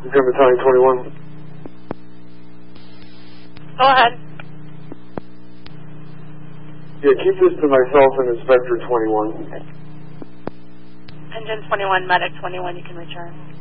Jim Battalion 21. Go ahead. Yeah, keep this to myself and Inspector 21. Engine 21, Medic 21, you can return.